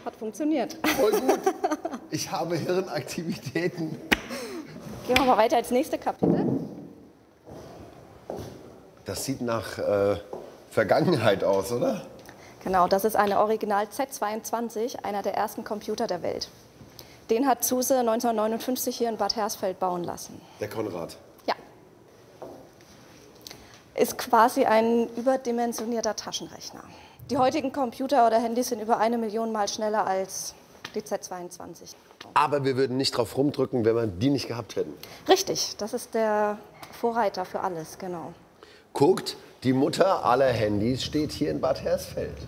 hat funktioniert. Voll gut. Ich habe Hirnaktivitäten. Gehen wir mal weiter ins nächste Kapitel. Das sieht nach Vergangenheit aus, oder? Genau, das ist eine Original Z22, einer der ersten Computer der Welt. Den hat Zuse 1959 hier in Bad Hersfeld bauen lassen. Der Konrad. Ja. Ist quasi ein überdimensionierter Taschenrechner. Die heutigen Computer oder Handys sind über 1 Million Mal schneller als die Z22. Aber wir würden nicht drauf rumdrücken, wenn wir die nicht gehabt hätten. Richtig, das ist der Vorreiter für alles, genau. Guckt, die Mutter aller Handys steht hier in Bad Hersfeld.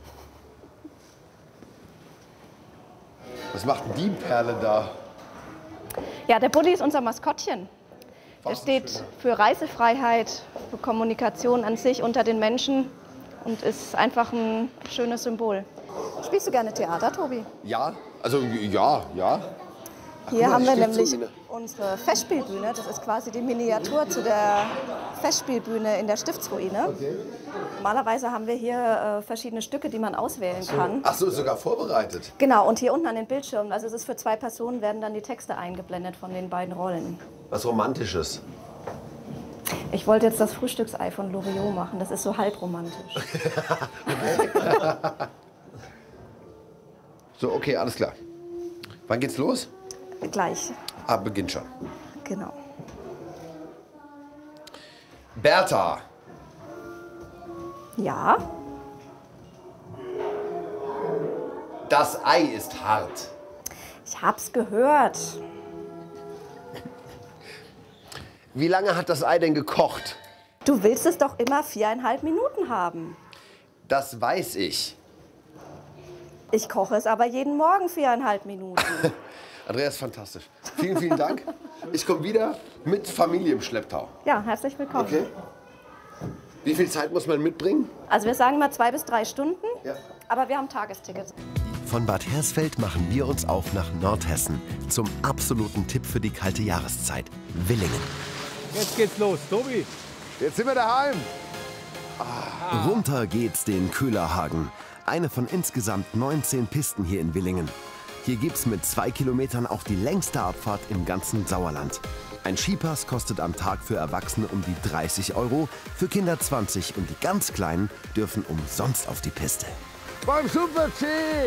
Was macht denn die Perle da? Ja, der Bulli ist unser Maskottchen. Er steht für Reisefreiheit, für Kommunikation an sich unter den Menschen und ist einfach ein schönes Symbol. Spielst du gerne Theater, Tobi? Ja, also ja. Hier haben wir nämlich Stiftsruine. unsere Festspielbühne. Das ist quasi die Miniatur zu der Festspielbühne in der Stiftsruine. Okay. Normalerweise haben wir hier verschiedene Stücke, die man auswählen kann. Ach so, sogar vorbereitet. Genau, und hier unten an den Bildschirmen, also es ist für 2 Personen, werden dann die Texte eingeblendet von den beiden Rollen. Was Romantisches. Ich wollte jetzt das Frühstücksei von Loriot machen, das ist so halb romantisch. So, okay, alles klar. Wann geht's los? Gleich, Ah, beginnt schon. genau. Bertha, Ja, das Ei ist hart. ich hab's gehört. Wie lange hat das Ei denn gekocht? Du willst es doch immer 4,5 Minuten haben. Das weiß ich. Ich koche es aber jeden Morgen 4,5 Minuten. Andreas, fantastisch. Vielen, vielen Dank. Ich komme wieder mit Familie im Schlepptau. Ja, herzlich willkommen. Okay. Wie viel Zeit muss man mitbringen? Also wir sagen mal 2 bis 3 Stunden, Ja. aber wir haben Tagestickets. Von Bad Hersfeld machen wir uns auf nach Nordhessen zum absoluten Tipp für die kalte Jahreszeit, Willingen. Jetzt geht's los, Tobi. Jetzt sind wir daheim. Runter geht's den Köhlerhagen, eine von insgesamt 19 Pisten hier in Willingen. Hier gibt's mit 2 Kilometern auch die längste Abfahrt im ganzen Sauerland. Ein Skipass kostet am Tag für Erwachsene um die 30 €, für Kinder 20 und die ganz Kleinen dürfen umsonst auf die Piste. Beim Super-G.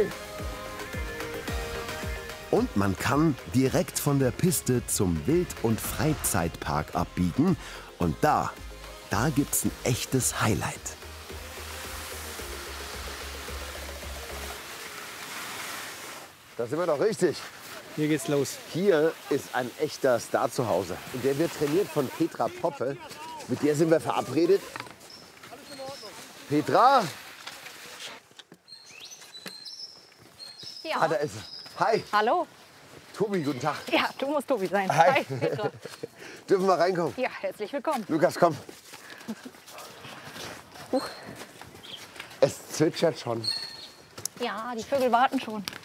Und man kann direkt von der Piste zum Wild- und Freizeitpark abbiegen. Und da gibt's ein echtes Highlight. Da sind wir doch richtig. Hier geht's los. Hier ist ein echter Star zu Hause. Und der wird trainiert von Petra Poppe. Mit der sind wir verabredet. Petra? Ja. Ah, da ist sie. Hi. Hallo. Tobi, guten Tag. Ja, du musst Tobi sein. Hi. Petra. Dürfen wir reinkommen? Ja, herzlich willkommen. Lukas, komm. Es zwitschert schon. Ja, die Vögel warten schon.